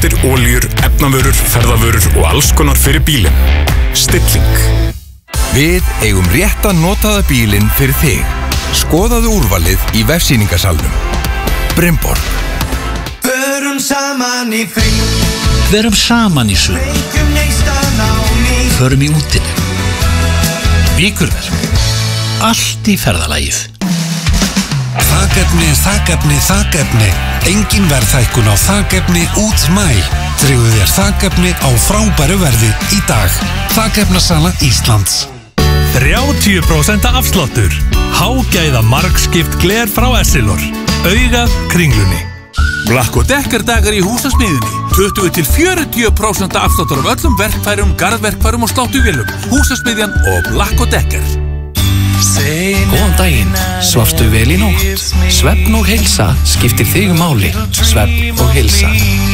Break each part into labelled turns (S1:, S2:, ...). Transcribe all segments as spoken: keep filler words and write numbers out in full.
S1: Nýjastir olíur, efnavörur, ferðavörur og alls konar fyrir bílinn. Stilling.
S2: Við eigum rétta notaða bílinn fyrir þig. Skoðaðu úrvalið í vefsýningasalnum. Brimborg.
S3: Förum saman í frí.
S4: Verum saman í sumar. Förum í útinu. Víkurverk. Allt í ferðalagið.
S5: Þakefni, þakefni, þakefni. Engin verðhækkun á þakefni út mæ. Tryggðu þér þakefni á frábæru verði í dag. Þakefnasala Íslands.
S6: þrjátíu prósent afsláttur. Hágæða margskipt gler frá Essilor. Augað Kringlunni. Black og Decker dagar í húsasmiðjunni. tuttugu til fjörutíu prósent afsláttur af öllum verkfærum, garðverkfærum og sláttuvélum. Húsasmiðjan og Black og Decker.
S4: Góðan daginn, svafstu vel í nótt? Svefn og heilsa skiptir þig máli. Svefn og heilsa.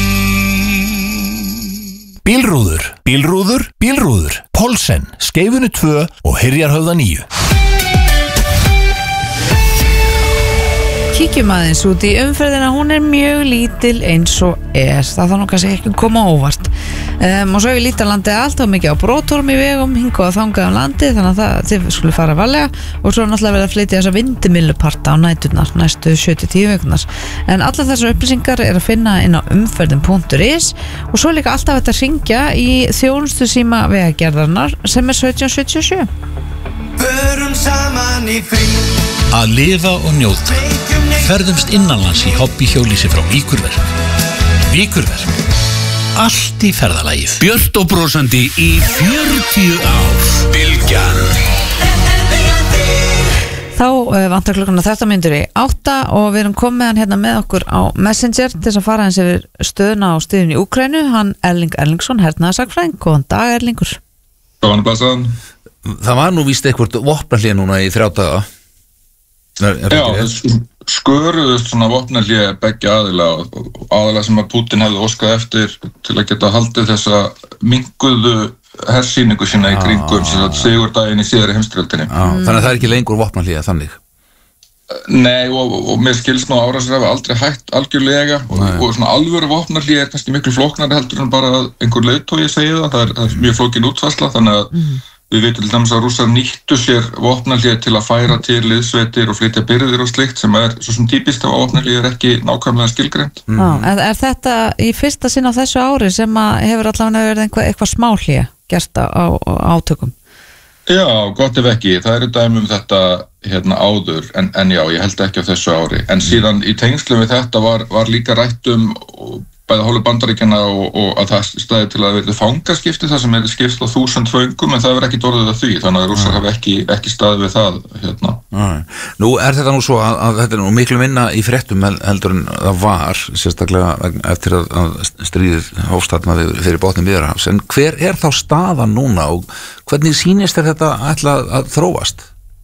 S7: Bílrúður, bílrúður, bílrúður. Pólsen, Skeifunni tvö og Hyrjarhöfða níu.
S8: Kíkjum aðeins út í umferðina, hún er mjög lítil eins og er, það þarf nú kannski ekki að koma óvart. Um, og svo er lítalandi allt og mikið á brotorm í vegum, hingað og þangað á landi, þannig að það, þið skulle fara varlega og svo er náttúrulega verið að flytja þessa vindmylluparta á næturnar næstu sjö til tíu vikunar. En allar þessar upplýsingar er að finna inn á umferðin punktur is og svo líka alltaf þetta að hringja í þjónustu síma vegagerðarnar sem er sautján sjötíu og sjö.
S3: Förum saman í frí.
S4: Að lifa og njóta. Ferðumst innanlands í hobbyhjólísi frá Víkurverk. Víkurverk. Allt í ferðalagið.
S9: Björt og brosandi í fjörutíu ár. Bylgjan.
S8: Þá uh, vantar klukkuna þrettán mínútur í átta og við erum komið hann hérna með okkur á Messenger til þess að fara hans yfir stöðuna á stöðun í Úkraínu. Hann Erling Erlingsson, hernaðarsakfræðing. Góðan dag, Erlingur.
S10: Góðan blessaðan.
S11: Það var nú víst eitthvað vopnahlé núna í þrjá daga. Er, er
S10: Já, sköruðust svona vopnahlé beggja aðila og aðila sem að Putin hefði óskað eftir til að geta haldið þessa minnkuðu hersýningu sína í kringum sem að sigurdaginn í síðari heimsstyrjöldinni.
S11: Mm. Þannig að það er ekki lengur vopnahlé þannig?
S10: Nei, og, og mér skilst nú árásir hafa aldrei hætt algjörlega og, og svona alvöru vopnahlé er kannski miklu flóknari heldur en bara að einhver leiðtogi segi það, það er, það er mjög flókin útfærsla, þannig að mm. Við veitum til dæmis að Rússar nýttu sér vopnahlé til að færa til liðsveitir og flytja byrðir og slikt sem er svo sem típist af vopnahlé er ekki nákvæmlega skilgreint.
S8: Mm. Já, er, er þetta í fyrsta sinn á þessu ári sem að hefur allavega verið eitthvað, eitthvað smáhlé gert á, á, á átökum?
S10: Já, gott ef ekki. Það eru dæmi um þetta hérna áður en, en já, ég held ekki á þessu ári. En síðan í tengslum við þetta var, var líka rætt um bæði hálfu Bandaríkjanna og, og að það stæði til að verði fangaskipti þar sem er skipt á þúsund föngum en það verður ekki orðið að því þannig að Rússar hafi ekki, ekki staðið við það hérna.
S11: Nú er þetta nú svo að, að þetta er nú miklu minna í fréttum heldur en það var sérstaklega eftir að, að stríðið hófstatna fyrir botni Miðjarðarhafs en hver er þá staðan núna og hvernig sýnist þér þetta ætla að þróast?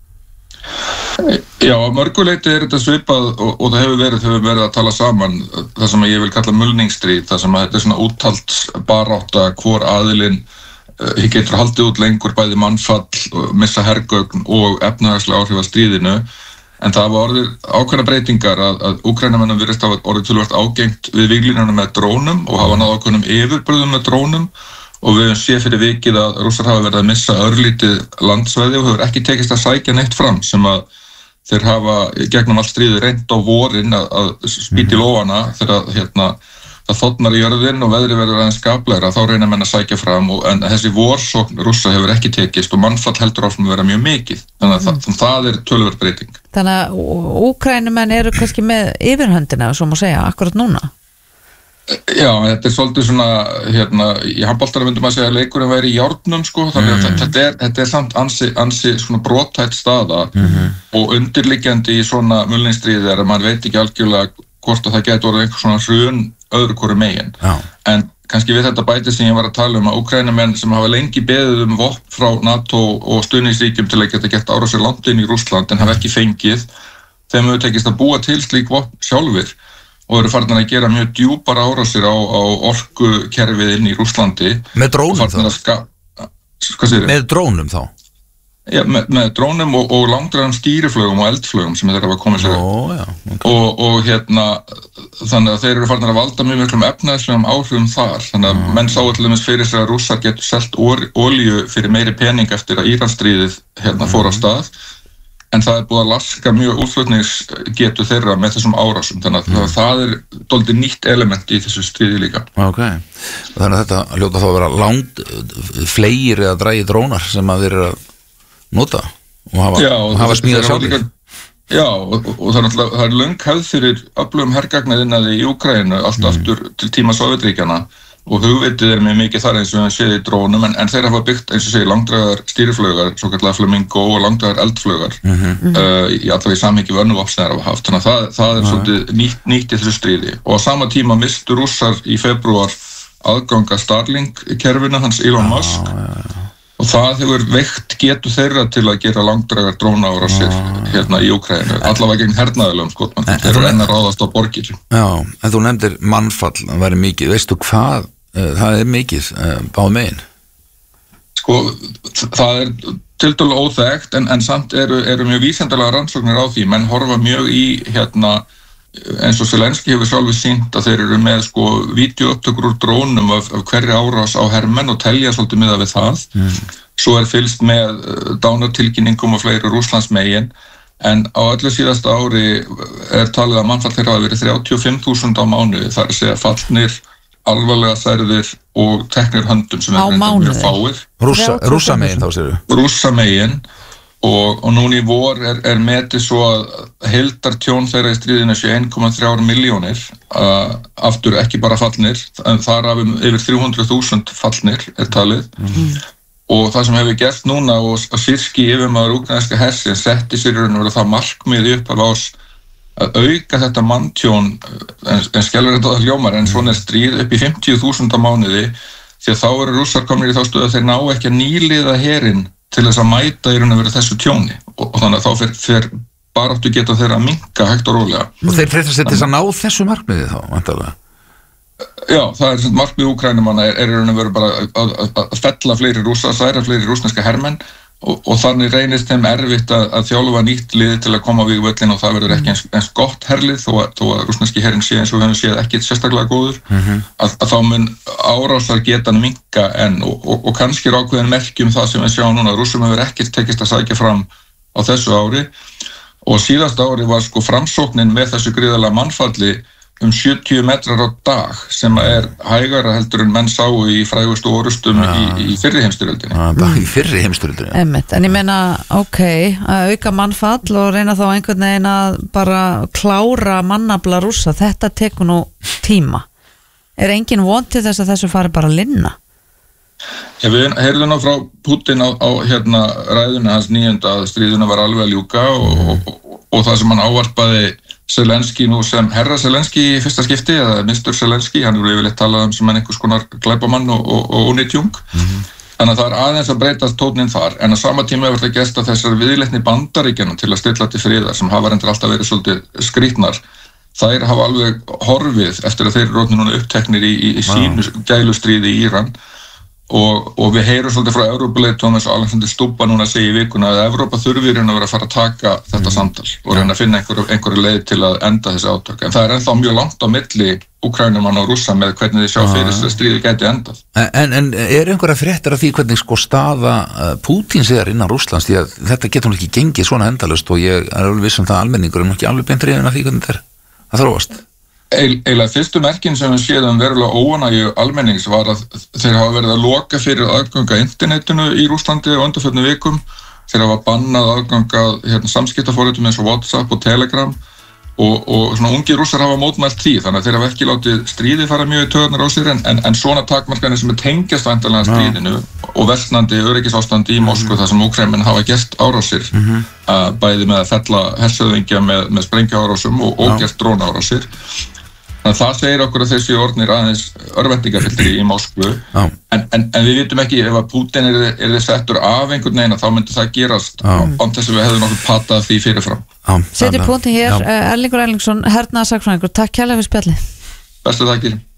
S10: Já, að mörguleiti er þetta svipað og, og það hefur verið, hefur verið að tala saman það sem ég vil kalla mulningsstríð, það sem að þetta er svona úthaldsbarátta hvor aðilinn uh, getur haldið út lengur bæði mannfall, missa hergögn og efnahagslega áhrif að stríðinu en það var orðið ákveðna breytingar að, að Úkraínamönnum virðist hafa orðið töluvert ágengt við víglínuna með drónum og hafa náð ákveðnum yfirburðum með drónum og við höfum séð fyrir vikið að Rússar hafa verið að missa örlítið landsvæði og hefur ekki tekist að sækja neitt fram sem að þeir hafa gegnum allt stríðið reynt á vorin að, að spýta í lófana þegar hérna, það þotnar í jörðin og veðri verður aðeins skaplegra þá reyna menn að sækja fram og, en þessi vorsókn Rússa hefur ekki tekist og mannfall heldur áfram að vera mjög mikið þannig að mm. það, það er töluvert breyting.
S8: Þannig að Úkraínumenn eru kannski með yfirhöndina svo má segja akkurat núna?
S10: Já, þetta er svolítið svona hérna, í handboltanum myndum að segja að leikurinn væri í járnum sko, þannig að mm. þetta, er, þetta er samt ansi, ansi svona brothætt staða mm-hmm. og undirliggjandi í svona mulningsstríði er að mann veit ekki algjörlega hvort að það getur orðið einhver svona hrun öðru hvoru megin. Já. En kannski við þetta bæti sem ég var að tala um að Úkraínumenn sem hafa lengi beðið um vopn frá NATO og stuðningsríkjum til að geta gert árásir langt inn í Rússland en hafa ekki fengið, þeim hefur tekist að búa til slík vopn sjálfir og eru farin að gera mjög djúpar árásir á, á orkukerfið inn í Rússlandi.
S11: Með drónum þá?
S10: Ska... Hvað segir þið?
S11: Með drónum þá?
S10: Já, með, með drónum og, og langdrægum stýriflugum og eldflugum sem þeir hafa komið sér
S11: Ó, já, okay.
S10: og, og hérna þannig að þeir eru farin að valda mjög miklum efnaðslegum áhrifum þar þannig að mm. menn sáu til dæmis fyrir sig að Rússar getur selt olíu fyrir meiri pening eftir að Íransstríðið hérna fór á stað en það er búið að laska mjög útflutningsgetu þeirra með þessum árásum þannig að mm. það er dálítið nýtt element í þessu stríði líka.
S11: Ok, þannig að þetta hljóta þá að vera langt fleiri eða drægi drónar sem að þeir eru að nota og hafa,
S10: Já, og
S11: hafa smíðað sjálfir.
S10: Já, og, og, og það er náttúrulega, það er löng hefð fyrir öflugum hergagnaðinnaði í Úkraínu allt mm. aftur til tíma Sovétríkjanna og hugvitið er mjög mikið þar eins og við séð í drónum en, en þeir hafa byggt eins og segir langdrægar stýriflaugar, svo kallar flamingo og langdrægar eldflaugar mm -hmm. uh, í allavega í samhengi vörnuvopn sem þeir hafa haft þannig að það, það er mm -hmm. svolítið nýtt, nýtt í þessu stríði og á sama tíma mistu Rússar í febrúar aðganga Starlink-kerfinu hans Elon Musk ah, og það hefur veikt getu þeirra til að gera langdrægar drónaárásir ah, hérna í Úkraínu, allavega gegn hernaðilegum skotmann, þeir eru enn að ráðast á borgir.
S11: Já, en þú nefndir mannfall, það væri mikið, veistu hvað það er mikið báð megin?
S10: Sko, það er tiltölulega óþekkt en, en samt eru, eru mjög vísindalega rannsóknir á því, menn horfa mjög í hérna eins og Zelenski hefur sjálfur sýnt að þeir eru með sko vídeóupptökur úr drónum af, af hverri árás á hermenn og telja svolítið miðað við það. Mm. Svo er fylgst með dánartilkynningum og fleiri Rússlandsmegin en á öllu síðasta ári er talið að mannfall þeirra hafa verið þrjátíu og fimm þúsund á mánuði, það er að segja fallnir alvarlega særðir og teknir höndum sem er mjög fáir.
S11: Rússa, rússamegin þá séu?
S10: Rússamegin og, og núna í vor er, er metið svo að heildartjón þeirra í stríðinu sé einn komma þrjár milljónir uh, aftur ekki bara fallnir en þar af yfir þrjú hundruð þúsund fallnir er talið mm. og það sem hefur gert núna og að Syrski yfirmaður úkraínska hersins setti sér í raun og veru það markmið upp af ás að auka þetta manntjón en, en skelfur þetta hljómar en svona er stríð upp í fimmtíu þúsund á mánuði því að þá eru Rússar komnir í þá stöðu að þeir ná ekki að nýliða herinn til þess að mæta í raun og veru þessu tjóni og, og þannig að þá fer, fer baráttu geta þeirra að minnka hægt og rólega.
S11: Og þeir freistast til þess að ná þessu markmiði þá, vantarlega?
S10: Já, það er svona markmið Úkraínumanna er, er í raun og veru bara að, að, að fella fleiri Rússa, særa fleiri rússneska hermenn og, og þannig reynist þeim erfitt að, að þjálfa nýtt lið til að koma við völlin og það verður ekki eins, eins gott herlið þó að, þó að rússneski herrin sé eins og við höfum séð ekki sérstaklega góður mm-hmm. að, að þá mun árásar getan minnka enn og, og, og kannski er ákveðin merkjum það sem við sjáum núna að Rússum hefur ekkert tekist að sækja fram á þessu ári og síðasta ári var sko framsóknin með þessu gríðarlega mannfalli um sjötíu metrar á dag sem er hægara heldur en menn sáu í frægustu orustum ja. í, í fyrri heimstyrjöldinni.
S11: Ja, í fyrri heimstyrjöldinni.
S8: Einmitt, en ég meina, ok, að auka mannfall og reyna þá einhvern veginn að bara klára mannafla Rússa, þetta tekur nú tíma. Er engin von til þess að þessu fari bara að linna?
S10: Já, við heyrðum ná frá Putin á, á hérna ræðunni hans níunda að stríðuna var alveg að ljúka og, og, og, og það sem hann ávarpaði Zelenski nú sem herra Zelenski í fyrsta skipti eða mister Zelenski, hann er yfirleitt talað um sem einhvers konar glæpamann og, og, og ónýtjung mm-hmm. þannig að það er aðeins að breytast tónninn þar en á sama tíma hefur það gerst að þessar viðleitni Bandaríkjanna til að stilla til friðar sem hafa reyndar alltaf verið svolítið skrýtnar þær hafa alveg horfið eftir að þeir eru rótni núna uppteknir í, í, í sínu gælustríði í Íran og, og við heyrum svolítið frá Evrópuleiðtogum eins og Alexander Stubb núna segja í vikuna að Evrópa þurfi raun að vera að fara að taka þetta mm. samtal og reyna að finna einhverju, einhverju leið til að enda þessi átök en það er ennþá mjög langt á milli Úkraínumanna og Rússa með hvernig þið sjá fyrir þess að stríðið gæti endað.
S11: En, en er einhverja fréttir af því hvernig sko staða Pútíns er innan Rússlands því að þetta getur nú ekki gengið svona endalaust og ég er alveg viss um það almenningur er nú ekki alveg beint hrifinn af því hvernig þetta er að þróast.
S10: Eiginlega fyrstu merkin sem við séðum verulega óánægju almennings var að þeir hafa verið að loka fyrir aðganga internetinu í Rússlandi á undanförnum vikum. Þeir hafa bannað aðganga hérna, samskiptaforritum eins og WhatsApp og Telegram og, og svona ungir rússar hafa mótmælt því þannig að þeir hafa ekki látið stríði fara mjög í töðunar á sér en, en, en svona takmarkanir sem er tengjast væntanlega stríðinu og versnandi öryggisástandi í Moskvu þar sem Úkraínumenn hafa gert árásir mm-hmm. uh, bæði með að fella hershöfðingja með, með sprengjuárásum og, og gert drónaárásir. Þannig að það segir okkur að þessi orðnir aðeins örvendingafyllri í Moskvu en, en, en við vitum ekki ef að Putin er, er þið settur af einhvern veginn þá myndi það gerast án þess að við hefðum nokkuð patað því fyrirfram.
S8: Setjum punktin hér, Erlingur Erlingsson, hernaðarsakfræðingur, takk kærlega fyrir spjalli.
S10: Bestu þakkir.